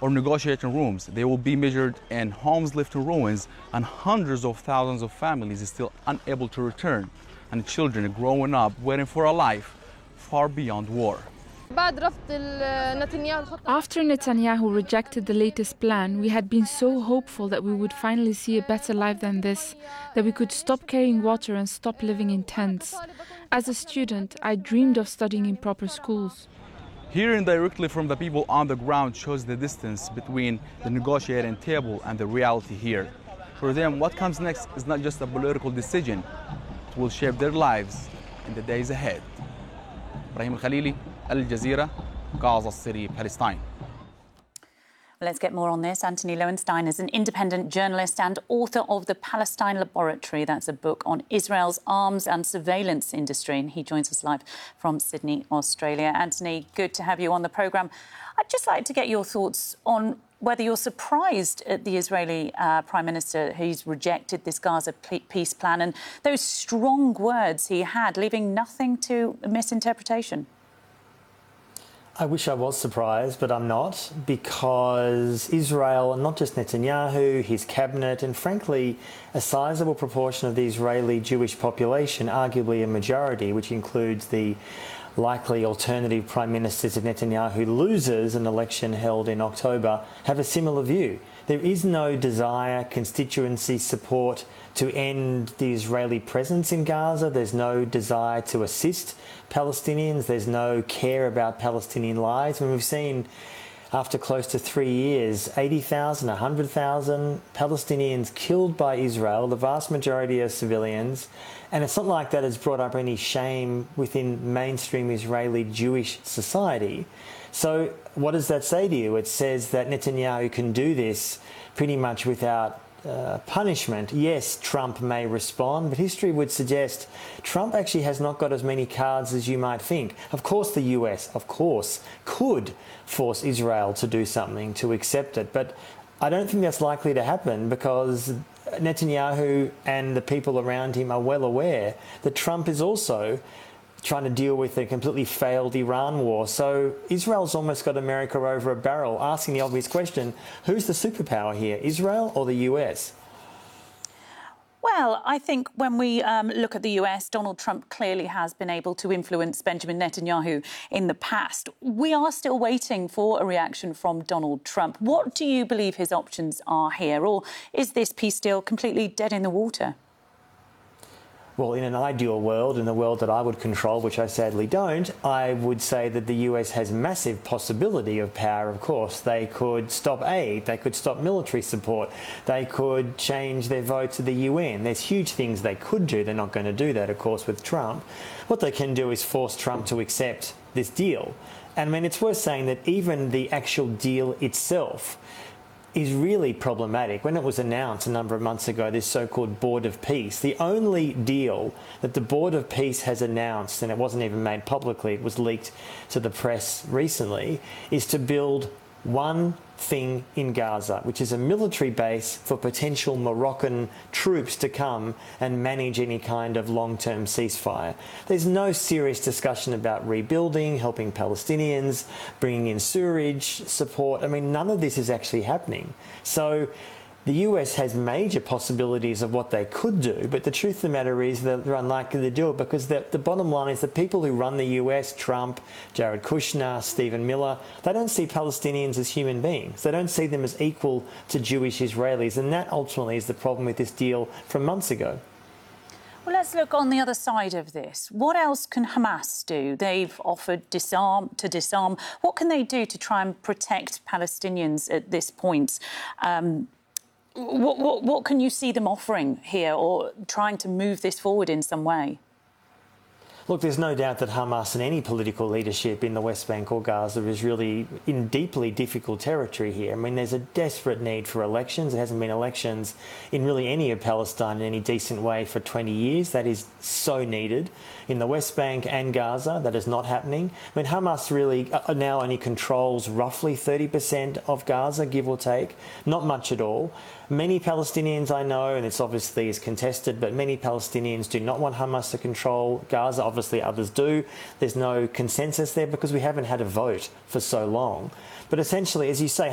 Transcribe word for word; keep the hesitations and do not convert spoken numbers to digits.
or negotiating rooms. They will be measured in homes left in ruins, and hundreds of thousands of families are still unable to return, and children growing up waiting for a life far beyond war. After Netanyahu rejected the latest plan, we had been so hopeful that we would finally see a better life than this, that we could stop carrying water and stop living in tents. As a student, I dreamed of studying in proper schools. Hearing directly from the people on the ground shows the distance between the negotiating table and the reality here. For them, what comes next is not just a political decision. It will shape their lives in the days ahead. Ibrahim Al-Khalili, Al Jazeera, Gaza City, Palestine. Let's get more on this. Antony Loewenstein is an independent journalist and author of The Palestine Laboratory. That's a book on Israel's arms and surveillance industry. And he joins us live from Sydney, Australia. Antony, good to have you on the programme. I'd just like to get your thoughts on whether you're surprised at the Israeli uh, Prime Minister who's rejected this Gaza peace plan and those strong words he had, leaving nothing to misinterpretation. I wish I was surprised, but I'm not, because Israel, and not just Netanyahu, his cabinet, and frankly, a sizable proportion of the Israeli Jewish population, arguably a majority, which includes the likely alternative prime ministers if Netanyahu loses an election held in October, have a similar view. There is no desire, constituency support to end the Israeli presence in Gaza. There's no desire to assist Palestinians. There's no care about Palestinian lives. I mean, we've seen, after close to three years, eighty thousand, one hundred thousand Palestinians killed by Israel. The vast majority are civilians. And it's not like that has brought up any shame within mainstream Israeli Jewish society. So what does that say to you? It says that Netanyahu can do this pretty much without uh, punishment. Yes, Trump may respond, but history would suggest Trump actually has not got as many cards as you might think. Of course, the U S, of course, could force Israel to do something, to accept it. But I don't think that's likely to happen, because Netanyahu and the people around him are well aware that Trump is also trying to deal with a completely failed Iran war. So Israel's almost got America over a barrel, asking the obvious question, who's the superpower here, Israel or the U S? Well, I think when we um, look at the U S, Donald Trump clearly has been able to influence Benjamin Netanyahu in the past. We are still waiting for a reaction from Donald Trump. What do you believe his options are here? Or is this peace deal completely dead in the water? Well, in an ideal world, in the world that I would control, which I sadly don't, I would say that the U S has massive possibility of power, of course. They could stop aid, they could stop military support, they could change their vote to the U N. There's huge things they could do. They're not going to do that, of course, with Trump. What they can do is force Trump to accept this deal. And I mean, it's worth saying that even the actual deal itself is really problematic. When it was announced a number of months ago, this so-called Board of Peace, the only deal that the Board of Peace has announced, and it wasn't even made publicly, it was leaked to the press recently, is to build one thing in Gaza, which is a military base for potential Moroccan troops to come and manage any kind of long-term ceasefire. There's no serious discussion about rebuilding, helping Palestinians, bringing in sewerage support. I mean, none of this is actually happening. So the U S has major possibilities of what they could do, but the truth of the matter is that they're unlikely to do it, because the, the bottom line is the people who run the U S, Trump, Jared Kushner, Stephen Miller, they don't see Palestinians as human beings. They don't see them as equal to Jewish Israelis, and that ultimately is the problem with this deal from months ago. Well, let's look on the other side of this. What else can Hamas do? They've offered disarm to disarm. What can they do to try and protect Palestinians at this point? Um, What, what, what can you see them offering here, or trying to move this forward in some way? Look, there's no doubt that Hamas and any political leadership in the West Bank or Gaza is really in deeply difficult territory here. I mean, there's a desperate need for elections. There hasn't been elections in really any of Palestine in any decent way for twenty years. That is so needed. In the West Bank and Gaza, that is not happening. I mean, Hamas really now only controls roughly thirty percent of Gaza, give or take. Not much at all. Many Palestinians I know, and it's obviously is contested, but many Palestinians do not want Hamas to control Gaza. Obviously others do. There's no consensus there because we haven't had a vote for so long. But essentially, as you say,